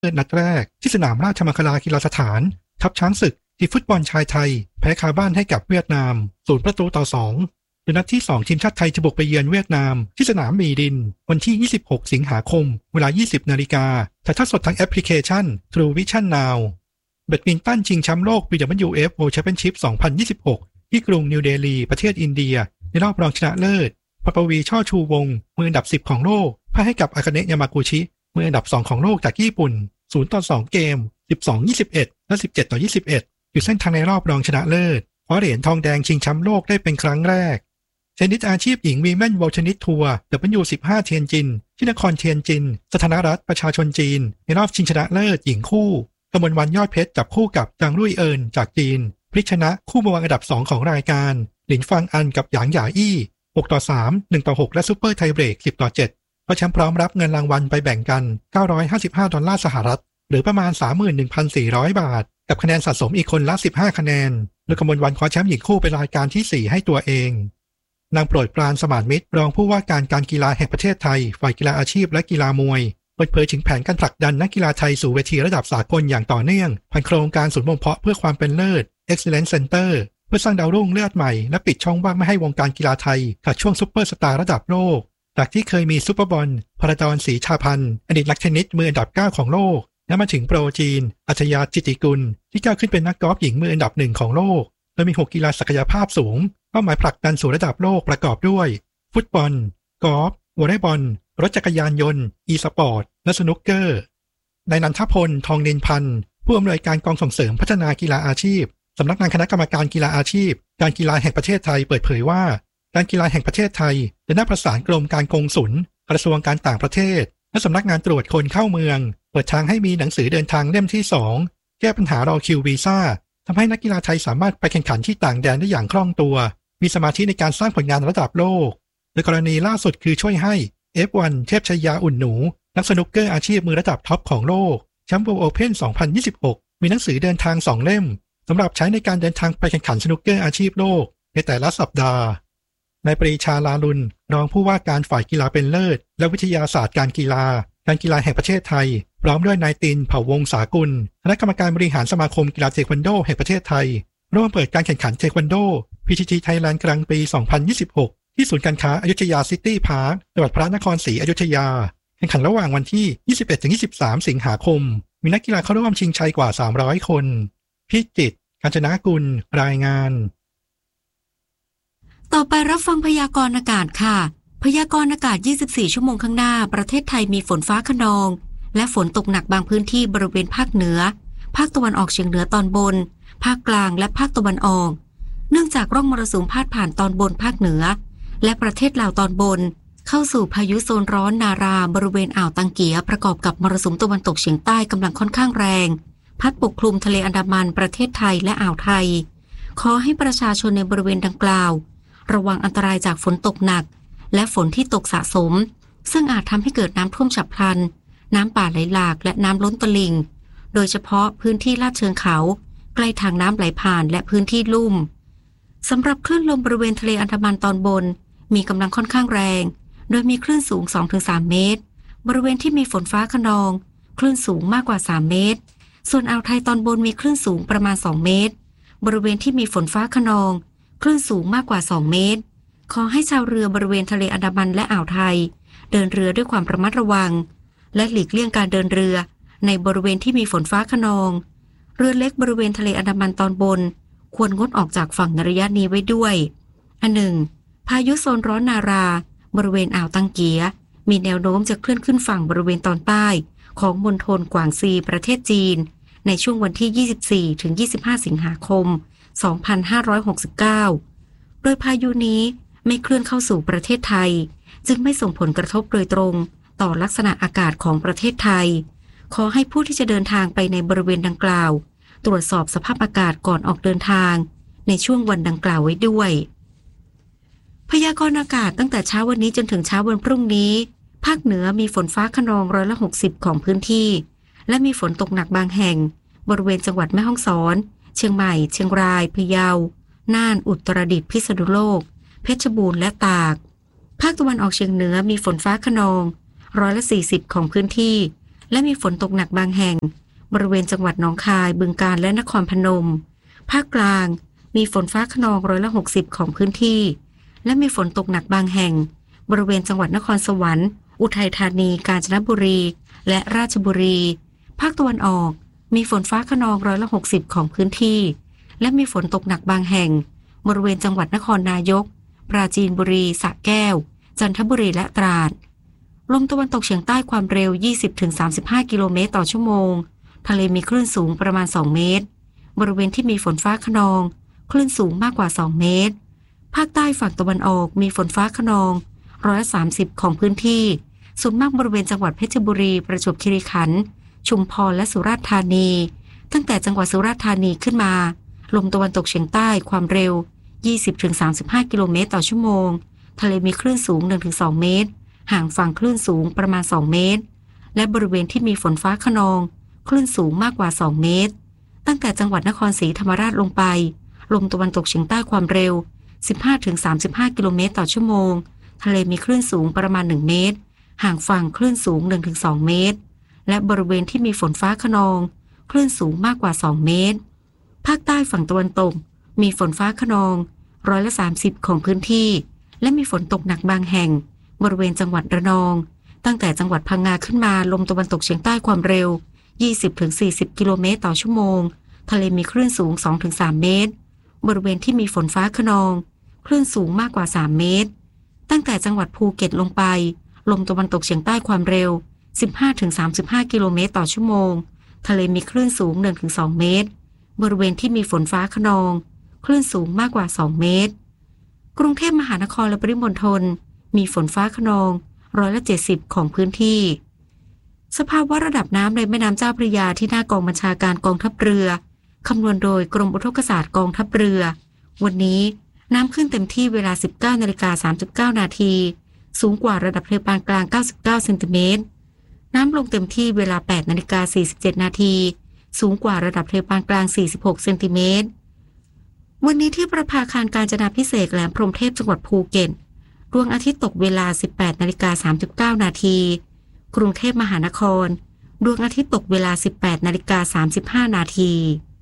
นัดแรกที่สนามราชมังคลากีฬาสถานทัพช้างศึกทีมฟุตบอลชายไทยแพ้คาบ้านให้กับเวียดนาม0-2โดยนัดที่2ทีมชาติไทยจะบุกไปเยือนเวียดนามที่สนามมีดินวันที่26สิงหาคมเวลา 20 นาฬิกาถ่ายทอดสดทางแอปพลิเคชัน True Vision Now แบดมินตันชิงแชมป์โลก BWF World Championship 2026ที่กรุงนิวเดลีประเทศอินเดียในรอบรองชนะเลิศปวีช่อชูวงศ์มืออันดับ10ของโลกพ่ายให้กับอากาเนะยามากุชิมืออันดับ2ของโลกจากญี่ปุ่น0-2เกม 12-21 และ 17-21 อยู่เส้นทางในรอบรองชนะเลิศคว้าเหรียญทองแดงชิงแชมป์โลกได้เป็นครั้งแรกเทนนิสอาชีพหญิงวีแมนเวิลด์เทนนิสทัวร์ W15 เทียนจินที่นครเทียนจินสาธารณรัฐประชาชนจีนในรอบชิงชนะเลิศหญิงคู่กมลวรรณยอดเพชรจับคู่กับจางรุ่ยเอินจากจีนพลิกชนะคู่มือวางอันดับ2ของรายการหลินฟางอันกับหยางหย่าอี้6-3 1-6และซูเปอร์ไทเบรก10-7เพราะแชมป์พร้อมรับเงินรางวัลไปแบ่งกัน$955สหรัฐหรือประมาณ 31,400 บาทกับคะแนนสะสมอีกคนละ15คะแนนโดยกมลวรรณคว้าแชมป์หญิงคู่เป็นรายการที่4ให้ตัวเองนางโปรดปรานสมานมิตรรองผู้ว่าการกีฬาแห่งประเทศไทยฝ่ายกีฬาอาชีพและกีฬามวยเปิดเผยถึงแผนการผลักดันนักกีฬาไทยสู่เวทีระดับสากลอย่างต่อเนื่องผ่านโครงการศูนย์บ่มเพาะเพื่อความเป็นเลิศ Excellence Center เพื่อสร้างดาวรุ่งเลือดใหม่และปิดช่องว่างไม่ให้วงการกีฬาไทยขาดช่วงซุปเปอร์สตาร์ระดับโลกจากที่เคยมีซุปเปอร์บอลพระดอนศรีชาพันธ์อดีตนักเทนนิสมืออันดับ9ของโลกและมาถึงโปรจีนอัจฉริยะจิตติกุลที่ก้าวขึ้นเป็นนักกอล์ฟหญิงมืออันดับ1ของโลกโดยมี6กีฬาศักยภาพสูงเป้าหมายผลักดันสู่ระดับโลกประกอบด้วยฟุตบอลกอล์ฟวอลเลย์บอลรถจักรยานยนต์อีสปอร์ตและสนุกเกอร์นายนันทพลทองนินพันธ์ผู้อำนวยการกองส่งเสริมพัฒนากีฬาอาชีพสำนักงานคณะกรรมการกีฬาอาชีพการกีฬาแห่งประเทศไทยเปิดเผยว่าการกีฬาแห่งประเทศไทยจะได้ประสานกรมการกงสุลกระทรวงการต่างประเทศและสำนักงานตรวจคนเข้าเมืองเปิดทางให้มีหนังสือเดินทางเล่มที่2แก้ปัญหารอคิววีซ่าทำให้นักกีฬาไทยสามารถไปแข่งขันที่ต่างแดนได้อย่างคล่องตัวมีสมาธิในการสร้างผลงานระดับโลกโดยกรณีล่าสุดคือช่วยให้ F1 เทพชยาอุ่นหนูนักสนุกเกอร์อาชีพมือระดับท็อปของโลกแชมป์ World Open 2026มีหนังสือเดินทาง2เล่มสำหรับใช้ในการเดินทางไปแข่งขันสนุกเกอร์อาชีพโลกในแต่ละสัปดาห์นายปรีชาลาลุนรองผู้ว่าการฝ่ายกีฬาเป็นเลิศและวิทยาศาสตร์การกีฬาแห่งประเทศไทยพร้อมด้วยนายตินเผ่าวงศ์สากุลคณะกรรมการบริหารสมาคมกีฬาเทควันโดแห่งประเทศไทยร่วมเปิดการแข่งขันเทควันโด PTT Thailand กลางปี 2026ที่ศูนย์การค้าอยุธยาซิตี้พาร์คจังหวัดพระนครศรีอยุธยาแข่งขันระหว่างวันที่ 21-23 สิงหาคมมีนักกีฬาเข้าร่วมชิงชัยกว่า300คนพิจิตร กาญจนกุลรายงานต่อไปรับฟังพยากรณ์อากาศค่ะพยากรณ์อากาศ24ชั่วโมงข้างหน้าประเทศไทยมีฝนฟ้าคะนองและฝนตกหนักบางพื้นที่บริเวณภาคเหนือภาคตะวันออกเฉียงเหนือตอนบนภาคกลางและภาคตะวันออกเนื่องจากร่องมรสุมพาดผ่านตอนบนภาคเหนือและประเทศลาวตอนบนเข้าสู่พายุโซนร้อนนาราบริเวณอ่าวตังเกียประกอบกับมรสุมตะวันตกเฉียงใต้กำลังค่อนข้างแรงพัดปกคลุมทะเลอันดามันประเทศไทยและอ่าวไทยขอให้ประชาชนในบริเวณดังกล่าวระวังอันตรายจากฝนตกหนักและฝนที่ตกสะสมซึ่งอาจทำให้เกิดน้ำท่วมฉับพลันน้ำป่าไหลหลากและน้ำล้นตลิ่งโดยเฉพาะพื้นที่ลาดเชิงเขาใกล้ทางน้ำไหลผ่านและพื้นที่ลุ่มสำหรับคลื่นลมบริเวณทะเลอันดามันตอนบนมีกำลังค่อนข้างแรงโดยมีคลื่นสูง 2-3 เมตรบริเวณที่มีฝนฟ้าคะนองคลื่นสูงมากกว่า3เมตรส่วนอ่าวไทยตอนบนมีคลื่นสูงประมาณ2เมตรบริเวณที่มีฝนฟ้าคะนองคลื่นสูงมากกว่า2เมตรขอให้ชาวเรือบริเวณทะเลอันดามันและอ่าวไทยเดินเรือด้วยความระมัดระวังและหลีกเลี่ยงการเดินเรือในบริเวณที่มีฝนฟ้าคะนองเรือเล็กบริเวณทะเลอันดามันตอนบนควรงดออกจากฝั่งในระยะนี้ไว้ด้วยอันหนึ่งพายุโซนร้อนนาราบริเวณอ่าวตังเกียมีแนวโน้มจะเคลื่อนขึ้นฝั่งบริเวณตอนใต้ของมณฑลกวางซีประเทศจีนในช่วงวันที่ 24-25 สิงหาคม 2569 โดยพายุนี้ไม่เคลื่อนเข้าสู่ประเทศไทยจึงไม่ส่งผลกระทบโดยตรงต่อลักษณะอากาศของประเทศไทยขอให้ผู้ที่จะเดินทางไปในบริเวณดังกล่าวตรวจสอบสภาพอากาศก่อนออกเดินทางในช่วงวันดังกล่าวไว้ด้วยพยากรณ์อากาศตั้งแต่เช้าวันนี้จนถึงเช้าวันพรุ่งนี้ภาคเหนือมีฝนฟ้าคะนอง60%ของพื้นที่และมีฝนตกหนักบางแห่งบริเวณจังหวัดแม่ฮ่องสอนเชียงใหม่เชียงรายพะเยาน่านอุตรดิตถ์พิษณุโลกเพชรบูรณ์และตากภาคตะวันออกเฉียงเหนือมีฝนฟ้าคะนอง40%ของพื้นที่และมีฝนตกหนักบางแห่งบริเวณจังหวัดหนองคายบึงกาฬและนครพนมภาคกลางมีฝนฟ้าคะนอง60%ของพื้นที่และมีฝนตกหนักบางแห่งบริเวณจังหวัดนครสวรรค์อุทัยธานีกาญจนบุรีและราชบุรีภาคตะวันออกมีฝนฟ้าคะนอง60%ของพื้นที่และมีฝนตกหนักบางแห่งบริเวณจังหวัดนครนายกปราจีนบุรีสระแก้วจันทบุรีและตราดลมตะวันตกเฉียงใต้ความเร็ว 20-35 กิโลเมตรต่อชั่วโมงทะเลมีคลื่นสูงประมาณ2เมตรบริเวณที่มีฝนฟ้าคะนองคลื่นสูงมากกว่า2เมตรภาคใต้ฝั่งตะวันออกมีฝนฟ้าคะนอง130ของพื้นที่ส่วนมากบริเวณจังหวัดเพชรบุรีประจวบคีรีขันธ์ชุมพรและสุราษฎร์ธานีตั้งแต่จังหวัดสุราษฎร์ธานีขึ้นมาลมตะวันตกเฉียงใต้ความเร็ว 20-35 กิโลเมตรต่อชั่วโมงทะเลมีคลื่นสูง 1-2 เมตรห่างฝั่งคลื่นสูงประมาณ2เมตรและบริเวณที่มีฝนฟ้าคะนองคลื่นสูงมากกว่า2เมตรตั้งแต่จังหวัดนครศรีธรรมราชลงไปลมตะวันตกเฉียงใต้ความเร็ว 15-35 กิโลเมตรต่อชั่วโมงทะเลมีคลื่นสูงประมาณ1เมตรห่างฝั่งคลื่นสูง 1-2 เมตรและบริเวณที่มีฝนฟ้าคะนองคลื่นสูงมากกว่า2เมตรภาคใต้ฝั่งตะวันตกมีฝนฟ้าคะนอง30%ของพื้นที่และมีฝนตกหนักบางแห่งบริเวณจังหวัดระนองตั้งแต่จังหวัดพังงาขึ้นมาลมตะวันตกเฉียงใต้ความเร็ว 20-40 กิโลเมตรต่อชั่วโมงทะเลมีคลื่นสูง 2-3 เมตรบริเวณที่มีฝนฟ้าคะนองคลื่นสูงมากกว่า3เมตรตั้งแต่จังหวัดภูเก็ตลงไปลมตะวันตกเฉียงใต้ความเร็ว 15-35 กิโลเมตรต่อชั่วโมงทะเลมีคลื่นสูง 1-2 เมตรบริเวณที่มีฝนฟ้าคะนองคลื่นสูงมากกว่า2เมตรกรุงเทพมหานครและปริมณฑลมีฝนฟ้าคะนอง70%ของพื้นที่สภาวะระดับน้ำในแม่น้ำเจ้าพระยาที่หน้ากองบัญชาการกองทัพเรือคำนวณโดยกรมอุทกศาสตร์กองทัพเรือวันนี้น้ำขึ้นเต็มที่เวลา 19:39 นาทีสูงกว่าระดับทะเลปานกลาง99เซนติเมตรน้ำลงเต็มที่เวลา 8:47 นาทีสูงกว่าระดับทะเลปานกลาง46เซนติเมตรวันนี้ที่ประภาคารกาญจนาภิเษกแหลมพรหมเทพจังหวัดภูเก็ตดวงอาทิตย์ตกเวลา 18:39 นาทีกรุงเทพมหานครดวงอาทิตย์ตกเวลา 18:35 นาที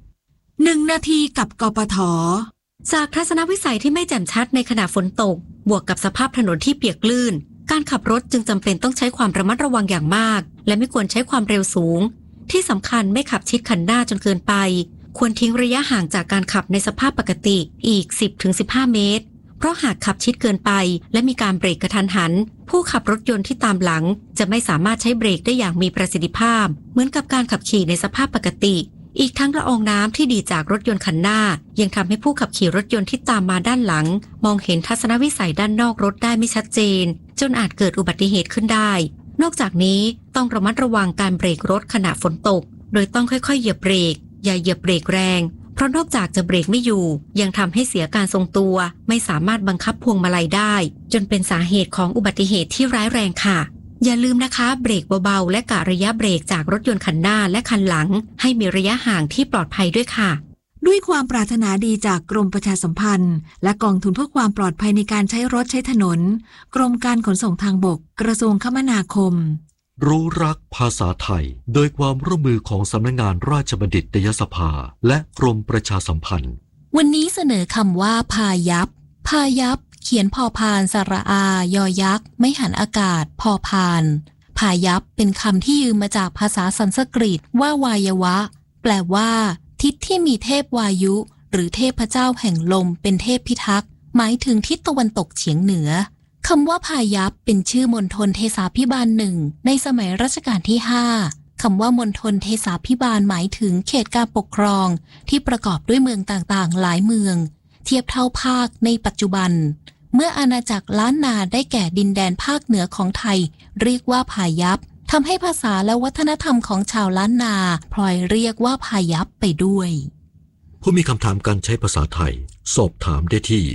1 นาทีกับกปท.จากทัศนวิสัยที่ไม่แจ่มชัดในขณะฝนตกบวกกับสภาพถนนที่เปียกลื่นการขับรถจึงจำเป็นต้องใช้ความระมัดระวังอย่างมากและไม่ควรใช้ความเร็วสูงที่สำคัญไม่ขับชิดคันหน้าจนเกินไปควรทิ้งระยะห่างจากการขับในสภาพปกติอีก 10-15 เมตรเพราะหากขับชิดเกินไปและมีการเบรกกระทันหันผู้ขับรถยนต์ที่ตามหลังจะไม่สามารถใช้เบรกได้อย่างมีประสิทธิภาพเหมือนกับการขับขี่ในสภาพปกติอีกทั้งละอองน้ำที่ดีจากรถยนต์คันหน้ายังทำให้ผู้ขับขี่รถยนต์ที่ตามมาด้านหลังมองเห็นทัศนวิสัยด้านนอกรถได้ไม่ชัดเจนจนอาจเกิดอุบัติเหตุขึ้นได้นอกจากนี้ต้องระมัดระวังการเบรกรถขณะฝนตกโดยต้องค่อยๆเหยียบเบรกอย่าเหยียบเบรกแรงเพราะนอกจากจะเบรกไม่อยู่ยังทำให้เสียการทรงตัวไม่สามารถบังคับพวงมาลัยได้จนเป็นสาเหตุของอุบัติเหตุที่ร้ายแรงค่ะอย่าลืมนะคะเบรกเบาๆและกะระยะเบรกจากรถยนต์คันหน้าและคันหลังให้มีระยะห่างที่ปลอดภัยด้วยค่ะด้วยความปรารถนาดีจากกรมประชาสัมพันธ์และกองทุนเพื่อความปลอดภัยในการใช้รถใช้ถนนกรมการขนส่งทางบกกระทรวงคมนาคมรู้รักภาษาไทยโดยความร่วมมือของสำนักงานราชบัณฑิตยสภาและกรมประชาสัมพันธ์วันนี้เสนอคำว่าพายัพพายัพเขียนพอพานสระอายอยักษ์ไม่หันอากาศพอพานพายัพเป็นคำที่ยืมมาจากภาษาสันสกฤตว่าวายวะแปลว่าทิศที่มีเทพวายุหรือเทพเจ้าแห่งลมเป็นเทพพิทักษ์หมายถึงทิศตะวันตกเฉียงเหนือคำว่าพายัพเป็นชื่อมณฑลเทศาภิบาลหนึ่งในสมัยรัชกาลที่5คำว่ามณฑลเทศาภิบาลหมายถึงเขตการปกครองที่ประกอบด้วยเมืองต่างๆหลายเมืองเทียบเท่าภาคในปัจจุบันเมื่ออาณาจักรล้านนาได้แก่ดินแดนภาคเหนือของไทยเรียกว่าพายัพทำให้ภาษาและวัฒนธรรมของชาวล้านนาพลอยเรียกว่าพายัพไปด้วยผู้มีคำถามการใช้ภาษาไทยสอบถามได้ที่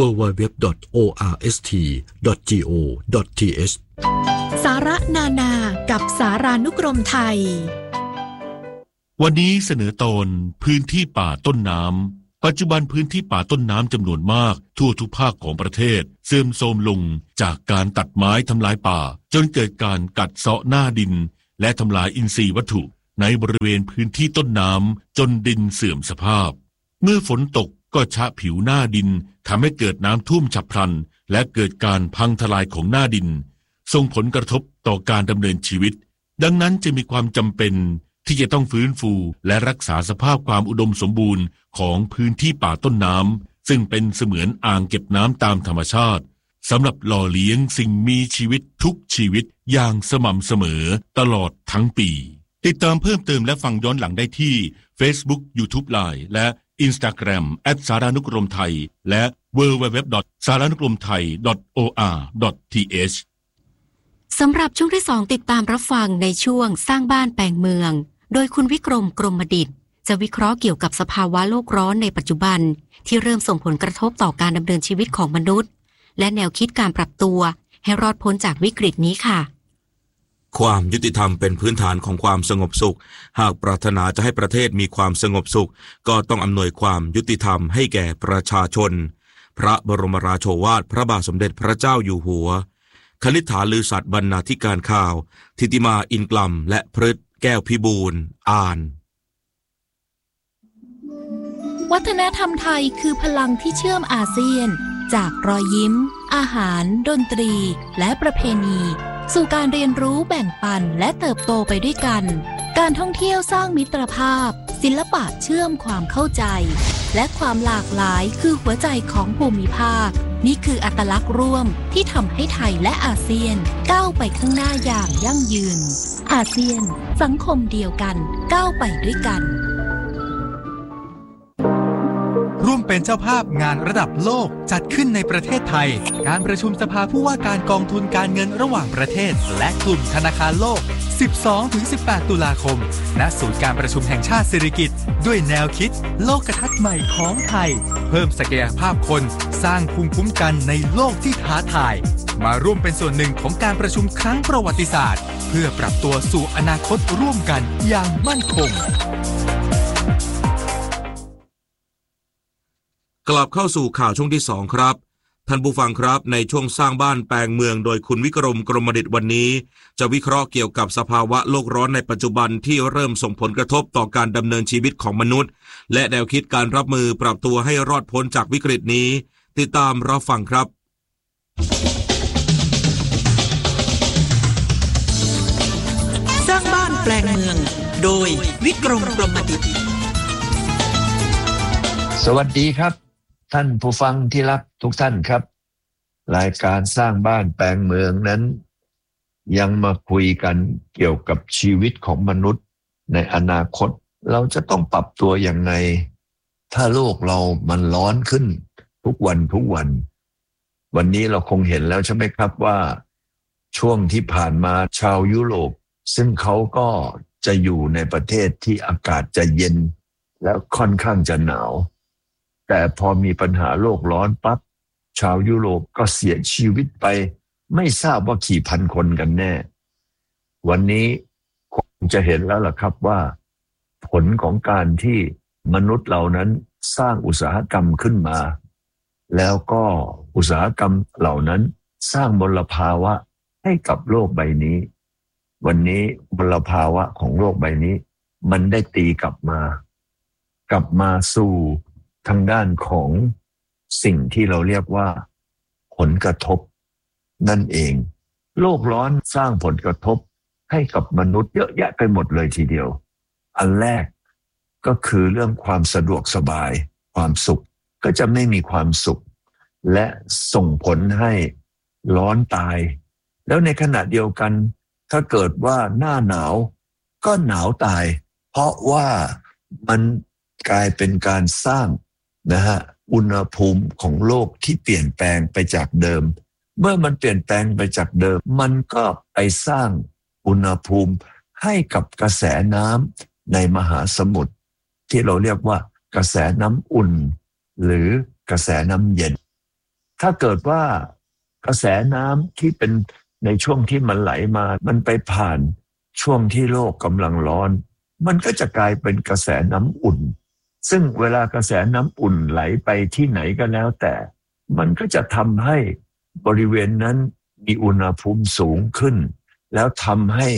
www.orst.go.th สาระนานากับสารานุกรมไทยวันนี้เสนอตอนพื้นที่ป่าต้นน้ำปัจจุบันพื้นที่ป่าต้นน้ำจำนวนมากทั่วทุกภาคของประเทศเสื่อมโทรมลงจากการตัดไม้ทำลายป่าจนเกิดการกัดเซาะหน้าดินและทำลายอินทรีย์วัตถุในบริเวณพื้นที่ต้นน้ำจนดินเสื่อมสภาพเมื่อฝนตกก็ชะผิวหน้าดินทำให้เกิดน้ำท่วมฉับพลันและเกิดการพังทลายของหน้าดินส่งผลกระทบต่อการดำเนินชีวิตดังนั้นจะมีความจำเป็นที่จะต้องฟื้นฟูและรักษาสภาพความอุดมสมบูรณ์ของพื้นที่ป่าต้นน้ำซึ่งเป็นเสมือนอ่างเก็บน้ำตามธรรมชาติสำหรับหล่อเลี้ยงสิ่งมีชีวิตทุกชีวิตอย่างสม่ำเสมอตลอดทั้งปีติดตามเพิ่มเติมและฟังย้อนหลังได้ที่ Facebook YouTube Line และ Instagram @saranukromthai และ www.saranukromthai.or.th สำหรับช่วงที่2ติดตามรับฟังในช่วงสร้างบ้านแปลงเมืองโดยคุณวิกรมกรมดิษฐ์จะวิเคราะห์เกี่ยวกับสภาวะโลกร้อนในปัจจุบันที่เริ่มส่งผลกระทบต่อการดำเนินชีวิตของมนุษย์และแนวคิดการปรับตัวให้รอดพ้นจากวิกฤตนี้ค่ะความยุติธรรมเป็นพื้นฐานของความสงบสุขหากปรารถนาจะให้ประเทศมีความสงบสุขก็ต้องอำนวยความยุติธรรมให้แก่ประชาชนพระบรมราโชวาทพระบาทสมเด็จพระเจ้าอยู่หัวคณิษฐาลือสัตย์บรรณาธิการข่าวทิติมาอินกลัมและพฤทธิ์แก้วพิบูลย์อ่านวัฒนธรรมไทยคือพลังที่เชื่อมอาเซียนจากรอยยิ้มอาหารดนตรีและประเพณีสู่การเรียนรู้แบ่งปันและเติบโตไปด้วยกันการท่องเที่ยวสร้างมิตรภาพศิลปะเชื่อมความเข้าใจและความหลากหลายคือหัวใจของภูมิภาคนี่คืออัตลักษณ์ร่วมที่ทำให้ไทยและอาเซียนก้าวไปข้างหน้าอย่างยั่งยืนอาเซียนสังคมเดียวกันก้าวไปด้วยกันร่วมเป็นเจ้าภาพงานระดับโลกจัดขึ้นในประเทศไทยการประชุมสภาผู้ว่าการกองทุนการเงินระหว่างประเทศและกลุ่มธนาคารโลก 12-18 ตุลาคมณศูนย์การประชุมแห่งชาติสิริกิติ์ด้วยแนวคิดโลกทัศน์ใหม่ของไทยเพิ่มศักยภาพคนสร้างภูมิคุ้มกันในโลกที่ท้าทายมาร่วมเป็นส่วนหนึ่งของการประชุมครั้งประวัติศาสตร์เพื่อปรับตัวสู่อนาคตร่วมกันอย่างมั่นคงกลับเข้าสู่ข่าวช่วงที่2ครับท่านผู้ฟังครับในช่วงสร้างบ้านแปลงเมืองโดยคุณวิกรมกรมดิษฐ์วันนี้จะวิเคราะห์เกี่ยวกับสภาวะโลกร้อนในปัจจุบันที่เริ่มส่งผลกระทบต่อการดำเนินชีวิตของมนุษย์และแนวคิดการรับมือปรับตัวให้รอดพ้นจากวิกฤตนี้ติดตามรับฟังครับสร้างบ้านแปลงเมืองโดยวิกรมกรมดิษฐ์สวัสดีครับท่านผู้ฟังที่รักทุกท่านครับรายการสร้างบ้านแปลงเมืองนั้นยังมาคุยกันเกี่ยวกับชีวิตของมนุษย์ในอนาคตเราจะต้องปรับตัวอย่างไรถ้าโลกเรามันร้อนขึ้นทุกวันวันนี้เราคงเห็นแล้วใช่ไหมครับว่าช่วงที่ผ่านมาชาวยุโรปซึ่งเขาก็จะอยู่ในประเทศที่อากาศจะเย็นแล้วค่อนข้างจะหนาวแต่พอมีปัญหาโลกร้อนปั๊บชาวยุโรปก็เสียชีวิตไปไม่ทราบว่ากี่พันคนกันแน่วันนี้คงจะเห็นแล้วล่ะครับว่าผลของการที่มนุษย์เหล่านั้นสร้างอุตสาหกรรมขึ้นมาแล้วก็อุตสาหกรรมเหล่านั้นสร้างมลภาวะให้กับโลกใบนี้วันนี้มลภาวะของโลกใบนี้มันได้ตีกลับมาสู่ทางด้านของสิ่งที่เราเรียกว่าผลกระทบนั่นเองโลกร้อนสร้างผลกระทบให้กับมนุษย์เยอะแยะไปหมดเลยทีเดียวอันแรกก็คือเรื่องความสะดวกสบายความสุขก็จะไม่มีความสุขและส่งผลให้ร้อนตายแล้วในขณะเดียวกันถ้าเกิดว่าหน้าหนาวก็หนาวตายเพราะว่ามันกลายเป็นการสร้างอุณหภูมิของโลกที่เปลี่ยนแปลงไปจากเดิมเมื่อมันเปลี่ยนแปลงไปจากเดิมมันก็ไปสร้างอุณหภูมิให้กับกระแสน้ำในมหาสมุทรที่เราเรียกว่ากระแสน้ำอุ่นหรือกระแสน้ำเย็นถ้าเกิดว่ากระแสน้ำที่เป็นในช่วงที่มันไหลมามันไปผ่านช่วงที่โลกกำลังร้อนมันก็จะกลายเป็นกระแสน้ำอุ่นซึ่งเวลากระแสน้ำอุ่นไหลไปที่ไหนก็แล้วแต่มันก็จะทำให้บริเวณนั้นมีอุณหภูมิสูงขึ้นแล้วทำให้ไฟ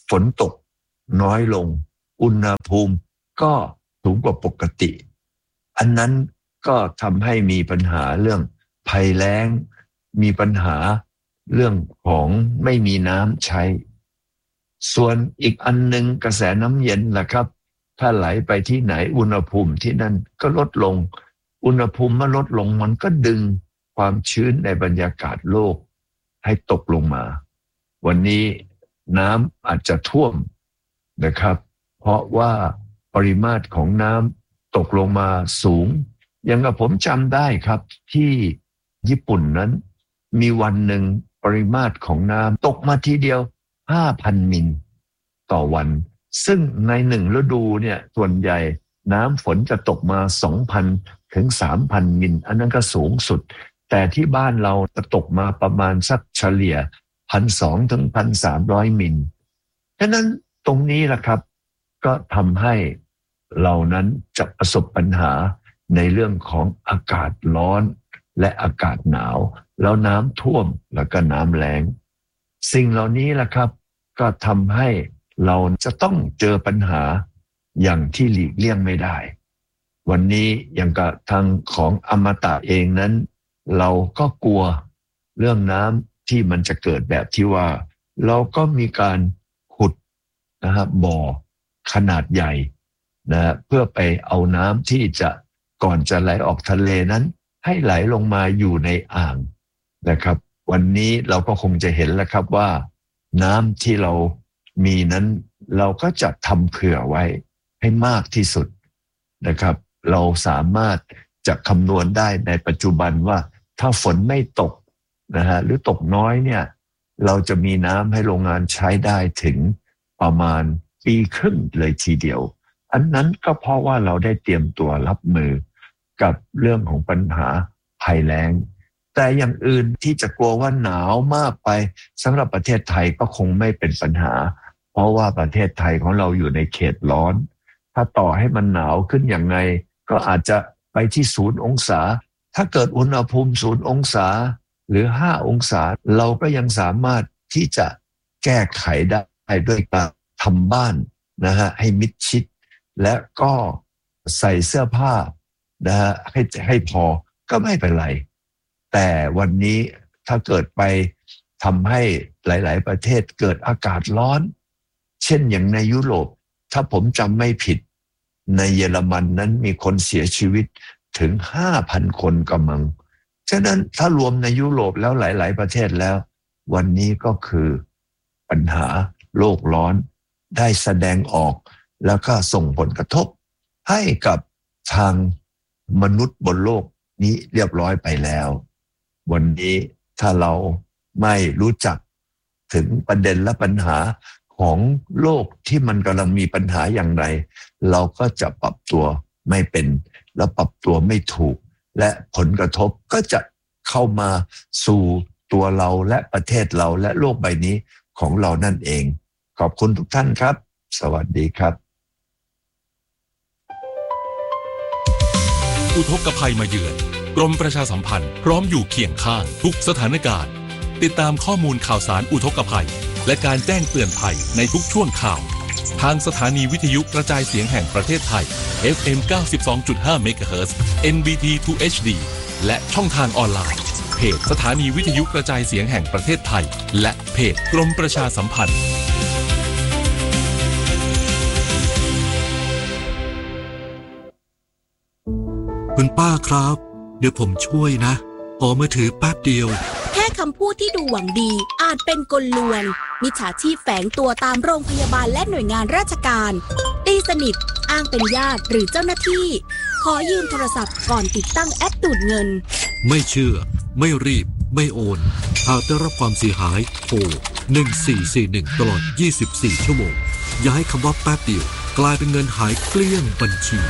ฝนตกน้อยลงอุณหภูมิก็สูงกว่าปกติอันนั้นก็ทำให้มีปัญหาเรื่องภัยแล้งมีปัญหาเรื่องของไม่มีน้ำใช้ส่วนอีกอันนึงกระแสน้ำเย็นล่ะครับถ้าไหลไปที่ไหนอุณหภูมิที่นั่นก็ลดลงอุณหภูมิเมื่อลดลงมันก็ดึงความชื้นในบรรยากาศโลกให้ตกลงมาวันนี้น้ำอาจจะท่วมนะครับเพราะว่าปริมาตรของน้ำตกลงมาสูงอย่างกับผมจำได้ครับที่ญี่ปุ่นนั้นมีวันหนึ่งปริมาตรของน้ำตกมาทีเดียว 5,000 มิลต่อวันซึ่งในหนึ่งฤดูเนี่ยส่วนใหญ่น้ำฝนจะตกมา 2,000 ถึง 3,000 มิลอันนั้นก็สูงสุดแต่ที่บ้านเราจะตกมาประมาณสักเฉลี่ย 1,200 ถึง 1,300 มิลฉะนั้นตรงนี้ล่ะครับก็ทำให้เรานั้นจะประสบปัญหาในเรื่องของอากาศร้อนและอากาศหนาวแล้วน้ำท่วมแล้วก็น้ำแล้งสิ่งเหล่านี้ล่ะครับก็ทำให้เราจะต้องเจอปัญหาอย่างที่หลีกเลี่ยงไม่ได้วันนี้อย่างกับทางของอมตะเองนั้นเราก็กลัวเรื่องน้ำที่มันจะเกิดแบบที่ว่าเราก็มีการขุดนะครับบ่อขนาดใหญ่นะเพื่อไปเอาน้ำที่จะก่อนจะไหลออกทะเลนั้นให้ไหลลงมาอยู่ในอ่างนะครับวันนี้เราก็คงจะเห็นแล้วครับว่าน้ำที่เรามีนั้นเราก็จะทำเผื่อไว้ให้มากที่สุดนะครับเราสามารถจะคำนวณได้ในปัจจุบันว่าถ้าฝนไม่ตกนะฮะหรือตกน้อยเนี่ยเราจะมีน้ำให้โรงงานใช้ได้ถึงประมาณปีครึ่งเลยทีเดียวอันนั้นก็เพราะว่าเราได้เตรียมตัวรับมือกับเรื่องของปัญหาภัยแล้งแต่อย่างอื่นที่จะกลัวว่าหนาวมากไปสำหรับประเทศไทยก็คงไม่เป็นปัญหาเพราะว่าประเทศไทยของเราอยู่ในเขตร้อนถ้าต่อให้มันหนาวขึ้นอย่างไรก็อาจจะไปที่0 องศาถ้าเกิดอุณหภูมิ0 องศาหรือ5 องศาเราก็ยังสามารถที่จะแก้ไขได้ด้วยการทำบ้านนะฮะให้มิดชิดและก็ใส่เสื้อผ้านะฮะให้พอก็ไม่เป็นไรแต่วันนี้ถ้าเกิดไปทำให้หลายๆประเทศเกิดอากาศร้อนเช่นอย่างในยุโรปถ้าผมจำไม่ผิดในเยอรมันนั้นมีคนเสียชีวิตถึง 5,000 คนกำลังฉะนั้นถ้ารวมในยุโรปแล้วหลายๆประเทศแล้ววันนี้ก็คือปัญหาโลกร้อนได้แสดงออกแล้วก็ส่งผลกระทบให้กับทางมนุษย์บนโลกนี้เรียบร้อยไปแล้ววันนี้ถ้าเราไม่รู้จักถึงประเด็นและปัญหาของโลกที่มันกำลังมีปัญหาอย่างไรเราก็จะปรับตัวไม่เป็นและปรับตัวไม่ถูกและผลกระทบก็จะเข้ามาสู่ตัวเราและประเทศเราและโลกใบนี้ของเรานั่นเองขอบคุณทุกท่านครับสวัสดีครับอุทกภัยมาเยือนกรมประชาสัมพันธ์พร้อมอยู่เคียงข้างทุกสถานการณ์ติดตามข้อมูลข่าวสารอุทกภัยและการแจ้งเตือนภัยในทุกช่วงข่าวทางสถานีวิทยุกระจายเสียงแห่งประเทศไทย FM 92.5 MHz NBT 2 HD และช่องทางออนไลน์เพจสถานีวิทยุกระจายเสียงแห่งประเทศไทยและเพจกรมประชาสัมพันธ์คุณป้าครับเดี๋ยวผมช่วยนะขอมือถือแป๊บเดียวแค่คำพูดที่ดูหวังดีอาจเป็นกลลวงมิจฉาชีพแฝงตัวตามโรงพยาบาลและหน่วยงานราชการตีสนิทอ้างเป็นญาติหรือเจ้าหน้าที่ขอยืมโทรศัพท์ก่อนติดตั้งแอปดูดเงินไม่เชื่อไม่รีบไม่โอนหากได้รับความเสียหายโทร1441ตลอด24ชั่วโมงอย่าให้คำว่าแป๊บเดียวกลายเป็นเงินหายเกลี้ยงบัญชี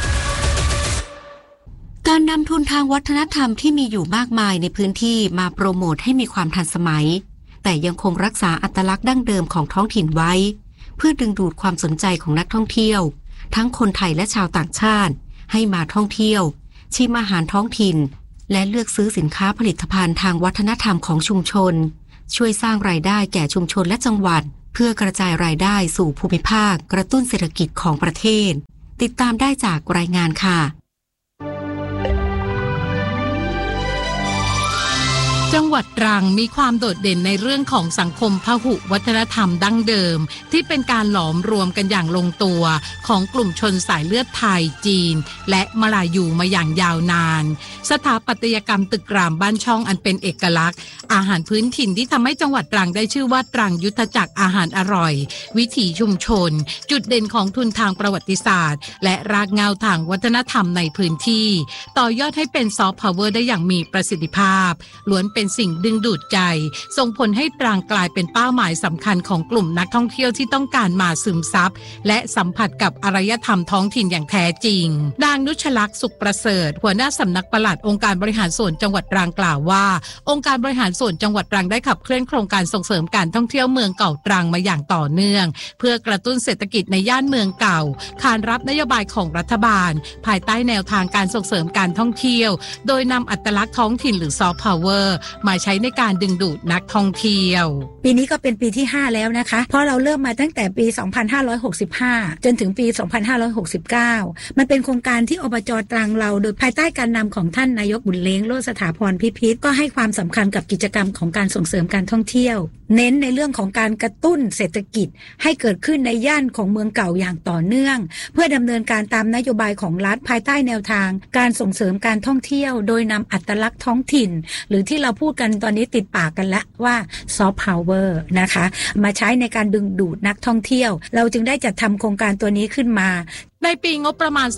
การนำทุนทางวัฒนธรรมที่มีอยู่มากมายในพื้นที่มาโปรโมทให้มีความทันสมัยแต่ยังคงรักษาอัตลักษณ์ดั้งเดิมของท้องถิ่นไว้เพื่อดึงดูดความสนใจของนักท่องเที่ยวทั้งคนไทยและชาวต่างชาติให้มาท่องเที่ยวชิมอาหารท้องถิ่นและเลือกซื้อสินค้าผลิตภัณฑ์ทางวัฒนธรรมของชุมชนช่วยสร้างรายได้แก่ชุมชนและจังหวัดพื่อกระจายรายได้สู่ภูมิภาคกระตุ้นเศรษฐกิจของประเทศติดตามได้จากรายงานค่ะจังหวัดตรังมีความโดดเด่นในเรื่องของสังคมพหุวัฒนธรรมดั้งเดิมที่เป็นการหลอมรวมกันอย่างลงตัวของกลุ่มชนสายเลือดไทยจีนและมลายูมาอย่างยาวนานสถาปัตยกรรมตึกรามบ้านช่องอันเป็นเอกลักษณ์อาหารพื้นถิ่นที่ทำให้จังหวัดตรังได้ชื่อว่าตรังยุทธจักรอาหารอร่อยวิถีชุมชนจุดเด่นของทุนทางประวัติศาสตร์และรากเหง้าทางวัฒนธรรมในพื้นที่ต่อยอดให้เป็นซอฟต์พาวเวอร์ได้อย่างมีประสิทธิภาพล้วนเป็นสิ่งดึงดูดใจส่งผลให้ตรังกลายเป็นเป้าหมายสำคัญของกลุ่มนักท่องเที่ยวที่ต้องการมาซึมซับและสัมผัสกับอารยธรรมท้องถิ่นอย่างแท้จริงนางนุชลักษณ์สุขประเสริฐหัวหน้าสำนักปลัดองค์การบริหารส่วนจังหวัดตรังกล่าวว่าองค์การบริหารส่วนจังหวัดตรังได้ขับเคลื่อนโครงการส่งเสริมการท่องเที่ยวเมืองเก่าตรังมาอย่างต่อเนื่องเพื่อกระตุ้นเศรษฐกิจในย่านเมืองเก่าขานรับนโยบายของรัฐบาลภายใต้แนวทางการส่งเสริมการท่องเที่ยวโดยนำอัตลักษณ์ท้องถิ่นหรือซอฟต์พาวเวอร์มาใช้ในการดึงดูดนักท่องเที่ยวปีนี้ก็เป็นปีที่5แล้วนะคะเพราะเราเริ่มมาตั้งแต่ปี2565จนถึงปี2569มันเป็นโครงการที่อบจ.ตรังเราโดยภายใต้การนำของท่านนายกบุญเล้งโลสถาพรพิพิธก็ให้ความสำคัญกับกิจกรรมของการส่งเสริมการท่องเที่ยวเน้นในเรื่องของการกระตุ้นเศรษฐกิจให้เกิดขึ้นในย่านของเมืองเก่าอย่างต่อเนื่องเพื่อดำเนินการตามนโยบายของรัฐภายใต้แนวทางการส่งเสริมการท่องเที่ยวโดยนำอัตลักษณ์ท้องถิ่นหรือที่เราพูดกันตอนนี้ติดปากกันละว่าซอฟต์พาวเวอร์นะคะมาใช้ในการดึงดูดนักท่องเที่ยวเราจึงได้จัดทำโครงการตัวนี้ขึ้นมาในปีงบประมาณ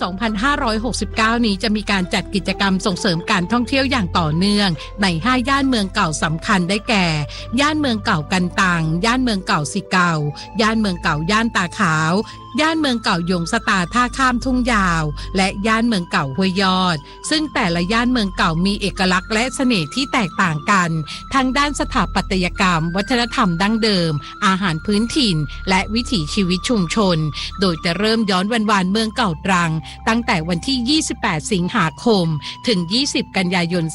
2569 นี้จะมีการจัดกิจกรรมส่งเสริมการท่องเที่ยวอย่างต่อเนื่องใน5ย่านเมืองเก่าสำคัญได้แก่ย่านเมืองเก่ากันตังย่านเมืองเก่าสิเก่าย่านเมืองเก่าย่านตาขาวย่านเมืองเก่าหยงสตาท่าข้ามทุ่งยาวและย่านเมืองเก่าห้วยยอดซึ่งแต่ละย่านเมืองเก่ามีเอกลักษณ์และเสน่ห์ที่แตกต่างกันทั้งด้านสถาปัตยกรรมวัฒนธรรมดั้งเดิมอาหารพื้นถิ่นและวิถีชีวิตชุมชนโดยจะเริ่มย้อนวันเมืองเก่าตรังตั้งแต่วันที่28สิงหาคมถึง20กันยายน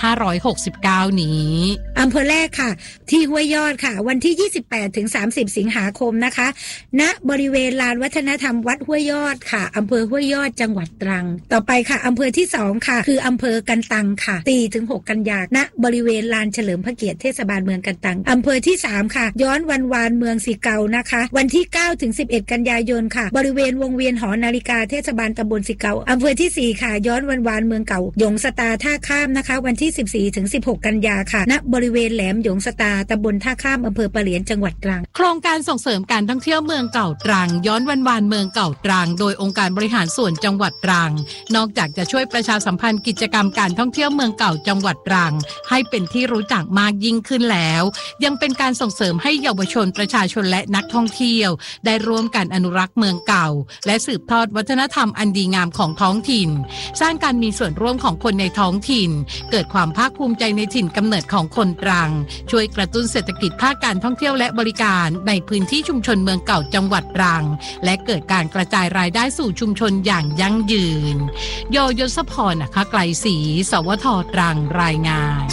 2569นี้อำเภอแรกค่ะที่ห้วยยอดค่ะวันที่28ถึง30สิงหาคมนะคะณบริเวณลานวัฒนธรรมวัดห้วยยอดค่ะอำเภอห้วยยอดจังหวัดตรังต่อไปค่ะอำเภอที่2ค่ะคืออำเภอกันตังค่ะ4ถึง6กันยายนณบริเวณลานเฉลิมพระเกียรติเทศบาลเมืองกันตังอำเภอที่3ค่ะย้อนวันวานเมืองสิเก่านะคะวันที่9ถึง11กันยายนค่ะบริเวณวงเวียนหอนาฬิกาเทศบาลตำบลสิเก่าอำเภอที่4ค่ะย้อนวันวานเมืองเก่าหยงสตาท่าข้ามนะคะวันที่14ถึง16กันยาค่ะณบริเวณแหลมหยงสตาตำบลท่าข้ามอำเภอปะเหลียนจังหวัดตรังโครงการส่งเสริมการท่องเที่ยวเมืองเก่าตรังย้อนวันวานเมืองเก่าตรังโดยองค์การบริหารส่วนจังหวัดตรังนอกจากจะช่วยประชาสัมพันธ์กิจกรรมการท่องเที่ยวเมืองเก่าจังหวัดตรังให้เป็นที่รู้จักมากยิ่งขึ้นแล้วยังเป็นการส่งเสริมให้เยาวชนประชาชนและนักท่องเที่ยวได้ร่วมกันอนุรักษ์เมืองเก่าและสืบทอดวัฒนธรรมอันดีงามของท้องถิ่นสร้างการมีส่วนร่วมของคนในท้องถิ่นเกิดความภาคภูมิใจในถิ่นกำเนิดของคนตรังช่วยกระตุ้นเศรษฐกิจภาคการท่องเที่ยวและบริการในพื้นที่ชุมชนเมืองเก่าจังหวัดตรังและเกิดการกระจายรายได้สู่ชุมชนอย่างยั่งยืนโยศพรนะคะไกลศรีสวท.ตรังรายงาน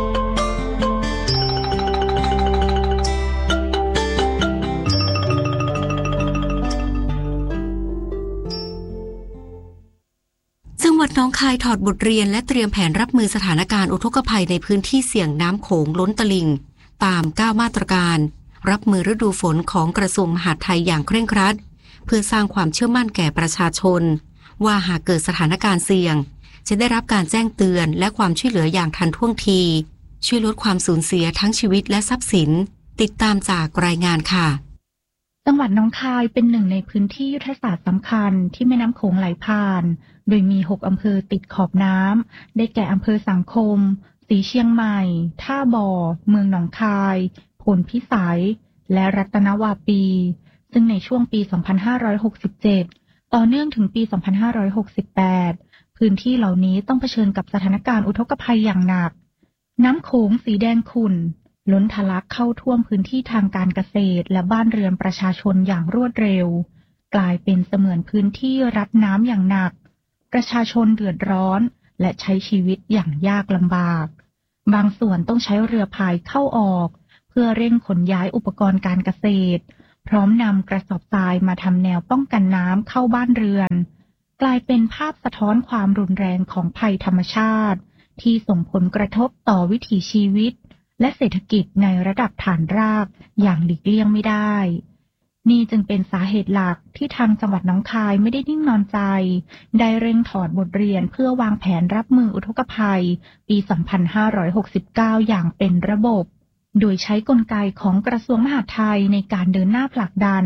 จังหวัดหนองคายถอดบทเรียนและเตรียมแผนรับมือสถานการณ์อุทกภัยในพื้นที่เสี่ยงน้ำโขงล้นตลิ่งตาม9มาตรการรับมือฤดูฝนของกระทรวงมหาดไทยอย่างเคร่งครัดเพื่อสร้างความเชื่อมั่นแก่ประชาชนว่าหากเกิดสถานการณ์เสี่ยงจะได้รับการแจ้งเตือนและความช่วยเหลืออย่างทันท่วงทีช่วยลดความสูญเสียทั้งชีวิตและทรัพย์สินติดตามจากรายงานค่ะจังหวัดหนองคายเป็นหนึ่งในพื้นที่ยุทธศาสตร์สำคัญที่แม่น้ำโขงไหลผ่านโดยมี6อำเภอติดขอบน้ำได้แก่อำเภอสังคมศรีเชียงใหม่ท่าบ่อเมืองหนองคายพลพิสัยและรัตนวาปีซึ่งในช่วงปี 2567 ต่อเนื่องถึงปี 2568 พื้นที่เหล่านี้ต้องเผชิญกับสถานการณ์อุทกภัยอย่างหนักน้ำโขงสีแดงขุ่นล้นทะลักเข้าท่วมพื้นที่ทางการเกษตรและบ้านเรือนประชาชนอย่างรวดเร็วกลายเป็นเสมือนพื้นที่รับน้ำอย่างหนักประชาชนเดือดร้อนและใช้ชีวิตอย่างยากลำบากบางส่วนต้องใช้เรือพายเข้าออกเพื่อพื่อเร่งขนย้ายอุปกรณ์การเกษตรพร้อมนำกระสอบทรายมาทำแนวป้องกันน้ำเข้าบ้านเรือนกลายเป็นภาพสะท้อนความรุนแรงของภัยธรรมชาติที่ส่งผลกระทบต่อวิถีชีวิตและเศรษฐกิจในระดับฐานรากอย่างหลีกเลี่ยงไม่ได้นี่จึงเป็นสาเหตุหลักที่ทางจังหวัดหนองคายไม่ได้นิ่งนอนใจได้เร่งถอดบทเรียนเพื่อวางแผนรับมืออุทกภัยปี 2569 อย่างเป็นระบบโดยใช้กลไกของกระทรวงมหาดไทยในการเดินหน้าผลักดัน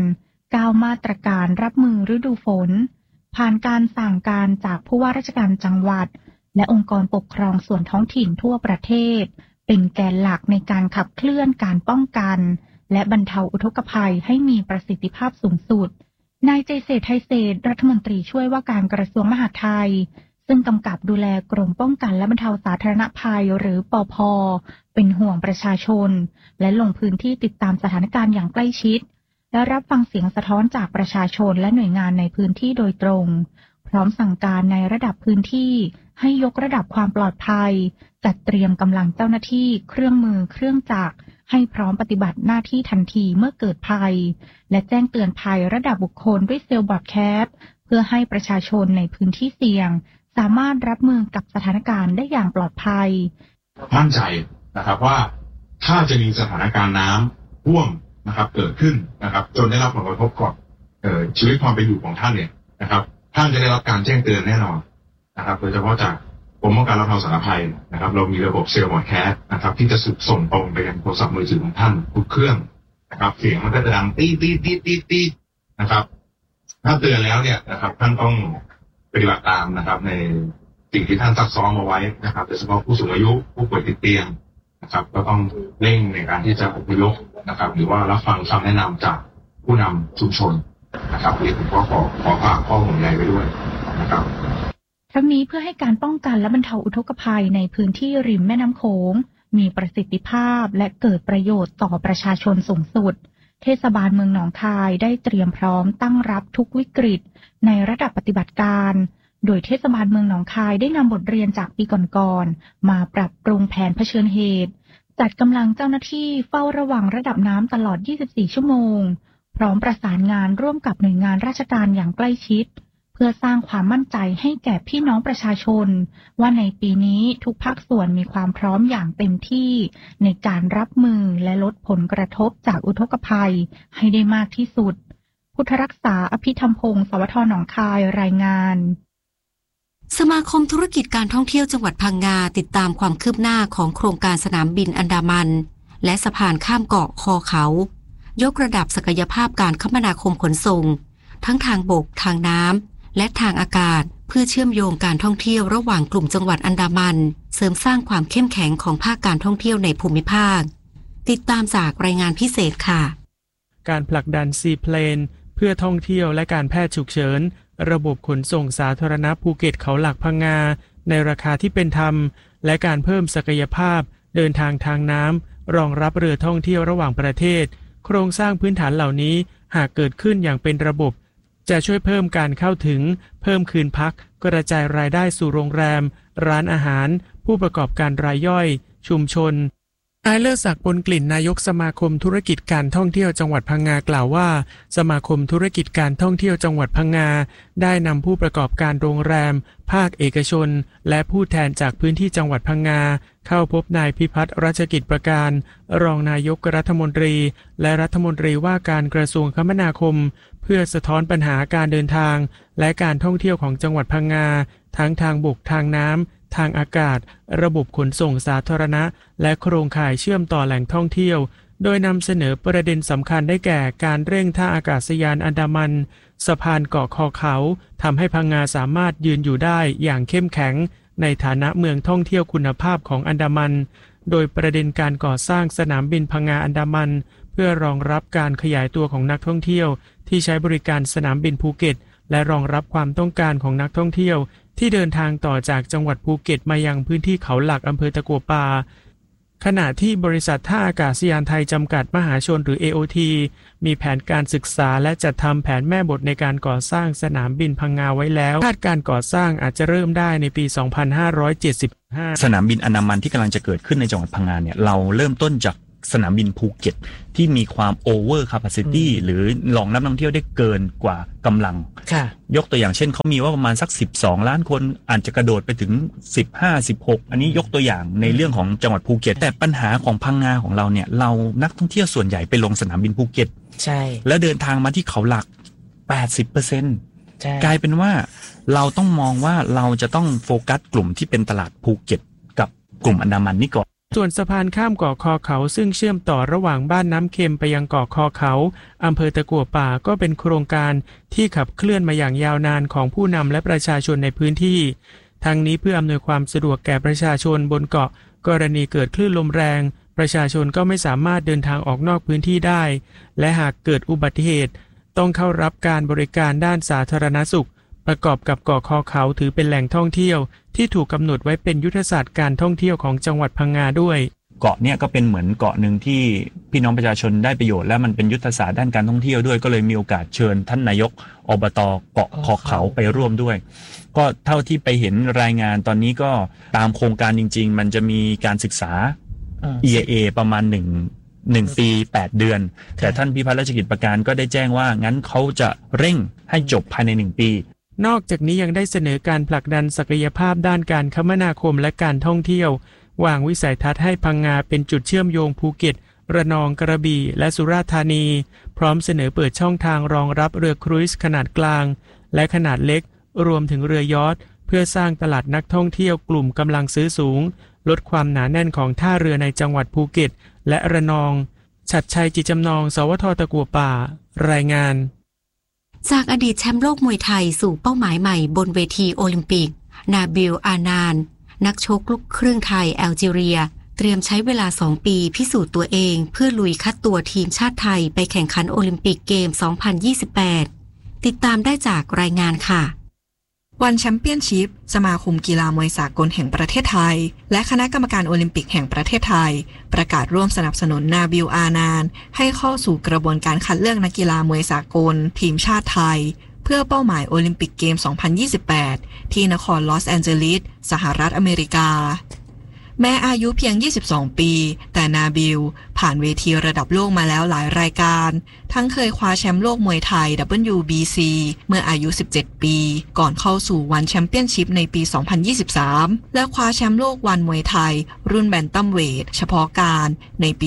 9 มาตรการรับมือฤดูฝนผ่านการสั่งการจากผู้ว่าราชการจังหวัดและองค์กรปกครองส่วนท้องถิ่นทั่วประเทศเป็นแกนหลักในการขับเคลื่อนการป้องกันและบรรเทาอุทกภัยให้มีประสิทธิภาพสูงสุดนายใจเศรษฐ์ไทยเศรษฐ์รัฐมนตรีช่วยว่าการกระทรวงมหาดไทยซึ่งกำกับดูแลกรมป้องกันและบรรเทาสาธารณภัยหรือปภ.เป็นห่วงประชาชนและลงพื้นที่ติดตามสถานการณ์อย่างใกล้ชิดและรับฟังเสียงสะท้อนจากประชาชนและหน่วยงานในพื้นที่โดยตรงพร้อมสั่งการในระดับพื้นที่ให้ยกระดับความปลอดภัยจัดเตรียมกำลังเจ้าหน้าที่เครื่องมือเครื่องจักรให้พร้อมปฏิบัติหน้าที่ทันทีเมื่อเกิดภัยและแจ้งเตือนภัยระดับบุคคลด้วยเซลล์บรอดแคสต์เพื่อให้ประชาชนในพื้นที่เสี่ยงสามารถรับมือกับสถานการณ์ได้อย่างปลอดภัยมั่นใจนะครับว่าถ้าจะมีสถานการณ์น้ำท่วมนะครับเกิดขึ้นนะครับจนได้รับผลกระทบกับชีวิตความเป็นอยู่ของท่านเนี่ยนะครับท่านจะได้รับการแจ้งเตือนแน่นอนนะครับโดยเฉพาะจากกรมป้องกันและบรรเทาสาธารณภัยนะครับเรามีระบบเซลล์บรอดแคสต์นะครับที่จะส่งตรงไปยังโทรศัพท์มือถือของท่านทุกเครื่องนะครับเสียงมันก็จะดังตีนะครับถ้าเตือนแล้วเนี่ยนะครับท่านต้องปฏิบัติตามนะครับในสิ่งที่ท่านซักซ้อมเอาไว้นะครับโดยเฉพาะผู้สูงอายุผู้ป่วยติดเตียงนะครับก็ต้องเร่งในการที่จะอพยพนะครับหรือว่ารับฟังคำแนะนำจากผู้นำชุมชนนะครับนี่ผมก็ขอฝากข้อห่วงใยไว้ด้วยนะครับทั้งนี้เพื่อให้การป้องกันและบรรเทาอุทกภัยในพื้นที่ริมแม่น้ำโขงมีประสิทธิภาพและเกิดประโยชน์ต่อประชาชนสูงสุดเทศบาลเมืองหนองคายได้เตรียมพร้อมตั้งรับทุกวิกฤตในระดับปฏิบัติการโดยเทศบาลเมืองหนองคายได้นำบทเรียนจากปีก่อนๆมาปรับปรุงแผนเผชิญเหตุจัดกำลังเจ้าหน้าที่เฝ้าระวังระดับน้ำตลอด 24 ชั่วโมงพร้อมประสานงานร่วมกับหน่วยงานราชการอย่างใกล้ชิดเพื่อสร้างความมั่นใจให้แก่พี่น้องประชาชนว่าในปีนี้ทุกภาคส่วนมีความพร้อมอย่างเต็มที่ในการรับมือและลดผลกระทบจากอุทกภัยให้ได้มากที่สุดพุทธรักษาอภิธรรมพงศ์สวทหนองคายรายงานสมาคมธุรกิจการท่องเที่ยวจังหวัดพังงาติดตามความคืบหน้าของโครงการสนามบินอันดามันและสะพานข้ามเกาะคอเขายกระดับศักยภาพการคมนาคมขนส่งทั้งทางบกทางน้ำและทางอากาศเพื่อเชื่อมโยงการท่องเที่ยวระหว่างกลุ่มจังหวัดอันดามันเสริมสร้างความเข้มแข็งของภาคการท่องเที่ยวในภูมิภาคติดตามจากรายงานพิเศษค่ะการผลักดันซีเพลนเพื่อท่องเที่ยวและการแพทย์ฉุกเฉินระบบขนส่งสาธารณะภูเก็ตเขาหลักพังงาในราคาที่เป็นธรรมและการเพิ่มศักยภาพเดินทางทางน้ำรองรับเรือท่องเที่ยวระหว่างประเทศโครงสร้างพื้นฐานเหล่านี้หากเกิดขึ้นอย่างเป็นระบบจะช่วยเพิ่มการเข้าถึงเพิ่มคืนพักกระจายรายได้สู่โรงแรมร้านอาหารผู้ประกอบการรายย่อยชุมชนนายเลิศศักดิ์ ปนกลิ่นนายกสมาคมธุรกิจการท่องเที่ยวจังหวัดพังงากล่าวว่าสมาคมธุรกิจการท่องเที่ยวจังหวัดพังงาได้นำผู้ประกอบการโรงแรมภาคเอกชนและผู้แทนจากพื้นที่จังหวัดพังงาเข้าพบนายพิพัฒน์รัชกิจประการรองนายกรัฐมนตรีและรัฐมนตรีว่าการกระทรวงคมนาคมเพื่อสะท้อนปัญหาการเดินทางและการท่องเที่ยวของจังหวัดพังงาทั้งทางบกทางน้ำทางอากาศระบบขนส่งสาธารณะและโครงข่ายเชื่อมต่อแหล่งท่องเที่ยวโดยนำเสนอประเด็นสำคัญได้แก่การเร่งท่าอากาศยานอันดามันสะพานเกาะคอเขาทำให้พังงาสามารถยืนอยู่ได้อย่างเข้มแข็งในฐานะเมืองท่องเที่ยวคุณภาพของอันดามันโดยประเด็นการก่อสร้างสนามบินพังงาอันดามันเพื่อรองรับการขยายตัวของนักท่องเที่ยวที่ใช้บริการสนามบินภูเก็ตและรองรับความต้องการของนักท่องเที่ยวที่เดินทางต่อจากจังหวัดภูเก็ตมายังพื้นที่เขาหลักอำเภอตะกั่วป่าขณะที่บริษัทท่าอากาศยานไทยจำกัดมหาชนหรือ AOT มีแผนการศึกษาและจัดทำแผนแม่บทในการก่อสร้างสนามบินพังงาไว้แล้วคาดการก่อสร้างอาจจะเริ่มได้ในปี 2575 สนามบินอันดามันที่กำลังจะเกิดขึ้นในจังหวัดพังงาเนี่ยเราเริ่มต้นจากสนามบินภูเก็ตที่มีความโอเวอร์แคปาซิตี้หรือรองรับนักท่องเที่ยวได้เกินกว่ากำลังยกตัวอย่างเช่นเขามีว่าประมาณสัก12ล้านคนอาจจะกระโดดไปถึง15-16อันนี้ยกตัวอย่างในเรื่องของจังหวัดภูเก็ตแต่ปัญหาของพังงาของเราเนี่ยเรานักท่องเที่ยวส่วนใหญ่ไปลงสนามบินภูเก็ตใช่แล้วเดินทางมาที่เขาหลัก 80% กลายเป็นว่าเราต้องมองว่าเราจะต้องโฟกัสกลุ่มที่เป็นตลาดภูเก็ตกับกลุ่มอันดามันนี่ก่อนส่วนสะพานข้ามเกาะคอเขาซึ่งเชื่อมต่อระหว่างบ้านน้ำเค็มไปยังเกาะคอเขาอำเภอตะกั่วป่าก็เป็นโครงการที่ขับเคลื่อนมาอย่างยาวนานของผู้นำและประชาชนในพื้นที่ทั้งนี้เพื่ออำนวยความสะดวกแก่ประชาชนบนเกาะกรณีเกิดคลื่นลมแรงประชาชนก็ไม่สามารถเดินทางออกนอกพื้นที่ได้และหากเกิดอุบัติเหตุต้องเข้ารับการบริการด้านสาธารณสุขประกอบกับเกาะคอเขาถือเป็นแหล่งท่องเที่ยวที่ถูกกำหนดไว้เป็นยุทธศาสตร์การท่องเที่ยวของจังหวัดพังงาด้วยเกาะเนี่ยก็เป็นเหมือนเกาะหนึ่งที่พี่น้องประชาชนได้ประโยชน์และมันเป็นยุทธศาสตร์ด้านการท่องเที่ยวด้วยก็เลยมีโอกาสเชิญท่านนายกอบต.เกาะคอเขาไปร่วมด้วยก็เท่าที่ไปเห็นรายงานตอนนี้ก็ตามโครงการจริงๆมันจะมีการศึกษา EIA ประมาณ1 ปี8 เดือนแต่ท่านพิพัฒน์ราชกิจประการก็ได้แจ้งว่างั้นเขาจะเร่งให้จบภายใน1 ปีนอกจากนี้ยังได้เสนอการผลักดันศักยภาพด้านการคมนาคมและการท่องเที่ยววางวิสัยทัศน์ให้พังงาเป็นจุดเชื่อมโยงภูเก็ตระนองกระบี่และสุราษฎร์ธานีพร้อมเสนอเปิดช่องทางรองรับเรือครูซขนาดกลางและขนาดเล็กรวมถึงเรือยอทเพื่อสร้างตลาดนักท่องเที่ยวกลุ่มกำลังซื้อสูงลดความหนาแน่นของท่าเรือในจังหวัดภูเก็ตและระนองฉัตรชัยจิตจำนองสวท.ตะกั่วป่ารายงานจากอดีตแชมป์โลกมวยไทยสู่เป้าหมายใหม่บนเวทีโอลิมปิกนาบิล อานานนักชกลูกครึ่งไทยแอลจีเรียเตรียมใช้เวลา2 ปีพิสูจน์ตัวเองเพื่อลุยคัดตัวทีมชาติไทยไปแข่งขันโอลิมปิกเกม 2028 ติดตามได้จากรายงานค่ะวันแชมเปี้ยนชิพสมาคมกีฬามวยสากลแห่งประเทศไทยและคณะกรรมการโอลิมปิกแห่งประเทศไทยประกาศร่วมสนับสนุนนาบิล อานานให้เข้าสู่กระบวนการคัดเลือกนักกีฬามวยสากลทีมชาติไทยเพื่อเป้าหมายโอลิมปิกเกม 2028 ที่นครลอสแอนเจลิสสหรัฐอเมริกาแม้อายุเพียง22 ปีแต่นาบิลผ่านเวทีระดับโลกมาแล้วหลายรายการทั้งเคยคว้าแชมป์โลกมวยไทย WBC เมื่ออายุ17 ปีก่อนเข้าสู่วันแชมเปี้ยนชิพในปี 2023 และคว้าแชมป์โลกวันมวยไทยรุ่นแบนตัมเวทเฉพาะการในปี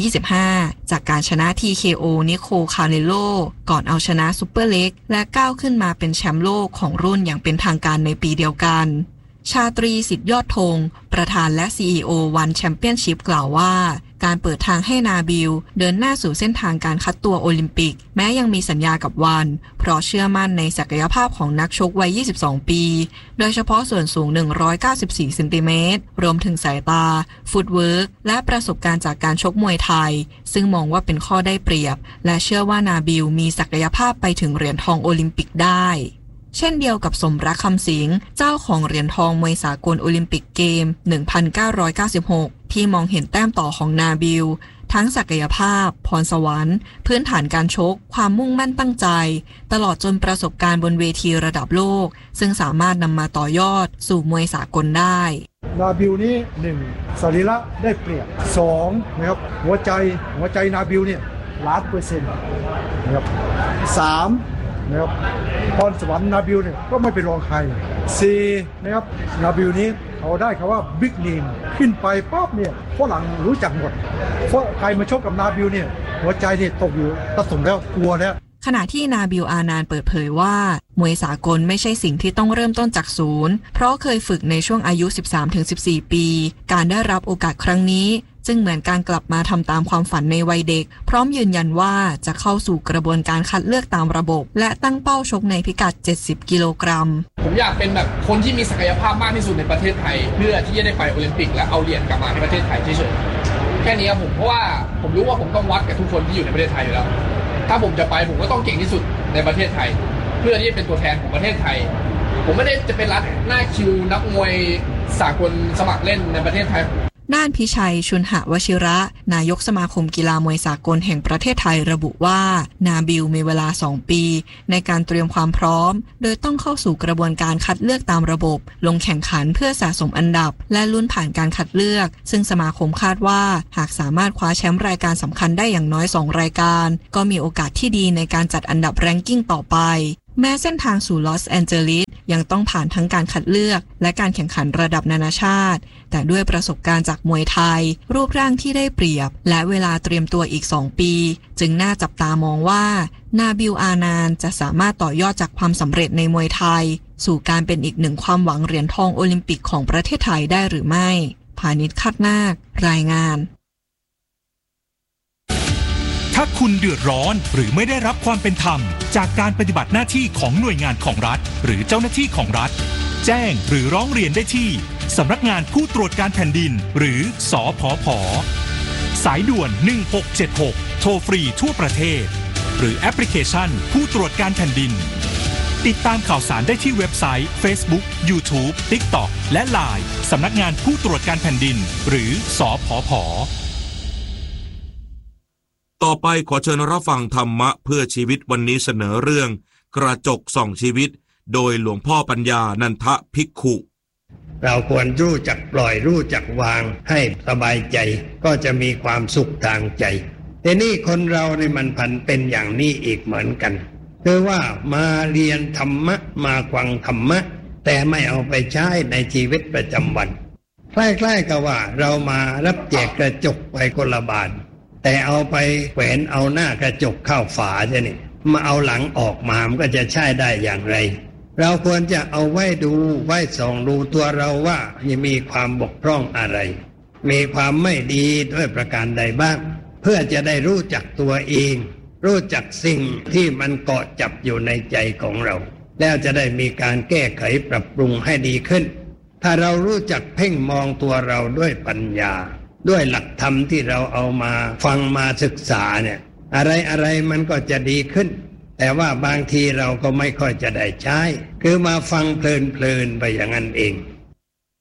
2025 จากการชนะ TKO นิโคล คาเนโลก่อนเอาชนะซุปเปอร์เล็กและก้าวขึ้นมาเป็นแชมป์โลกของรุ่นอย่างเป็นทางการในปีเดียวกันชาตรีสิทธิยอดธงประธานและ CEO วันแชมเปี้ยนชิพกล่าวว่าการเปิดทางให้นาบิลเดินหน้าสู่เส้นทางการคัดตัวโอลิมปิกแม้ยังมีสัญญากับวันเพราะเชื่อมั่นในศักยภาพของนักชกวัย22 ปีโดยเฉพาะส่วนสูง194เซนติเมตรรวมถึงสายตาฟุตเวิร์กและประสบการณ์จากการชกมวยไทยซึ่งมองว่าเป็นข้อได้เปรียบและเชื่อว่านาบิลมีศักยภาพไปถึงเหรียญทองโอลิมปิกได้เช่นเดียวกับสมรักคำสิงเจ้าของเหรียญทองมวยสากลโอลิมปิกเกม 1996 ที่มองเห็นแต้มต่อของนาบิลทั้งศักยภาพพรสวรรค์พื้นฐานการชกความมุ่งมั่นตั้งใจตลอดจนประสบการณ์บนเวทีระดับโลกซึ่งสามารถนำมาต่อยอดสู่มวยสากลได้นาบิลนี้1สรีระได้เปรียบ2นะครับหัวใจนาบิลเนี่ย100%นะครับ3นะครับพรสวรรค์นาบิลเนี่ยก็ไม่เป็นรองใคร4นะครับนาบิลนี้เขาได้คำว่าบิ๊กเนมขึ้นไปปั๊บเนี่ยฝรั่งรู้จักหมดเพราะใครมาชกกับนาบิลเนี่ยหัวใจเนี่ยตกอยู่ตะสมแล้วกลัวแล้วขณะที่นาบิล อานานเปิดเผยว่ามวยสากลไม่ใช่สิ่งที่ต้องเริ่มต้นจากศูนย์เพราะเคยฝึกในช่วงอายุ 13-14 ปีการได้รับโอกาสครั้งนี้ซึ่งเหมือนการกลับมาทำตามความฝันในวัยเด็กพร้อมยืนยันว่าจะเข้าสู่กระบวนการคัดเลือกตามระบบและตั้งเป้าชกในพิกัด70 กิโลกรัมผมอยากเป็นแบบคนที่มีศักยภาพมากที่สุดในประเทศไทยเพื่อที่จะได้ไปโอลิมปิกและเอาเหรียญกลับมาให้ประเทศไทยเฉยๆแค่นี้ครับผมเพราะว่าผมรู้ว่าผมต้องวัดกับทุกคนที่อยู่ในประเทศไทยอยู่แล้วถ้าผมจะไปผมก็ต้องเก่งที่สุดในประเทศไทยเพื่อที่จะเป็นตัวแทนของประเทศไทยผมไม่ได้จะเป็นรัดหน้าคิวนักมวยสากลสมัครเล่นในประเทศไทยด้านพิชัยชุนหวชิระนายกสมาคมกีฬามวยสากลแห่งประเทศไทยระบุว่านาบิลมีเวลา2 ปีในการเตรียมความพร้อมโดยต้องเข้าสู่กระบวนการคัดเลือกตามระบบลงแข่งขันเพื่อสะสมอันดับและลุ้นผ่านการคัดเลือกซึ่งสมาคมคาดว่าหากสามารถคว้าแชมป์รายการสำคัญได้อย่างน้อย2 รายการก็มีโอกาสที่ดีในการจัดอันดับแรงกิ้งต่อไปแม้เส้นทางสู่ลอสแอนเจลิสยังต้องผ่านทั้งการคัดเลือกและการแข่งขันระดับนานาชาติแต่ด้วยประสบการณ์จากมวยไทยรูปร่างที่ได้เปรียบและเวลาเตรียมตัวอีก2 ปีจึงน่าจับตามองว่านาบิลอานานจะสามารถต่อยอดจากความสำเร็จในมวยไทยสู่การเป็นอีกหนึ่งความหวังเหรียญทองโอลิมปิกของประเทศไทยได้หรือไม่พานิช คาดนาครายงานถ้าคุณเดือดร้อนหรือไม่ได้รับความเป็นธรรมจากการปฏิบัติหน้าที่ของหน่วยงานของรัฐหรือเจ้าหน้าที่ของรัฐแจ้งหรือร้องเรียนได้ที่สำนักงานผู้ตรวจการแผ่นดินหรือสผผ.สายด่วน1676โทรฟรีทั่วประเทศหรือแอปพลิเคชันผู้ตรวจการแผ่นดินติดตามข่าวสารได้ที่เว็บไซต์ Facebook YouTube TikTok และ LINE สำนักงานผู้ตรวจการแผ่นดินหรือสผผ. ต่อไปขอเชิญรับฟังธรรมะเพื่อชีวิตวันนี้เสนอเรื่องกระจกส่องชีวิตโดยหลวงพ่อปัญญานันทภิกขุเราควรรู้จักปล่อยรู้จักวางให้สบายใจก็จะมีความสุขทางใจแต่นี่คนเราเนี่ยมันพันเป็นอย่างนี้อีกเหมือนกันคือว่ามาเรียนธรรมะมาฟังธรรมะแต่ไม่เอาไปใช้ในชีวิตประจำวันคล้ายๆกับว่าเรามารับแจกกระจกไปคนละบาทแต่เอาไปแขวนเอาหน้ากระจกเข้าฝาใช่ไหมมาเอาหลังออกมามันก็จะใช้ได้อย่างไรเราควรจะเอาไว้ดูไว้ส่องดูตัวเราว่ามีความบกพร่องอะไรมีความไม่ดีด้วยประการใดบ้างเพื่อจะได้รู้จักตัวเองรู้จักสิ่งที่มันเกาะจับอยู่ในใจของเราแล้วจะได้มีการแก้ไขปรับปรุงให้ดีขึ้นถ้าเรารู้จักเพ่งมองตัวเราด้วยปัญญาด้วยหลักธรรมที่เราเอามาฟังมาศึกษาเนี่ยอะไรมันก็จะดีขึ้นแต่ว่าบางทีเราก็ไม่ค่อยจะได้ใช้คือมาฟังเพลินๆไปอย่างนั้นเอง